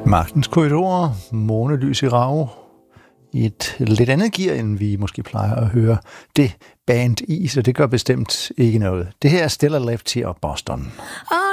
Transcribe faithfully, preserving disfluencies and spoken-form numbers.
Magtens Korridorer, månelys i Rage, i et lidt andet gear, end vi måske plejer at høre det band i, så det gør bestemt ikke noget. Det her er Stella Lefty og Boston.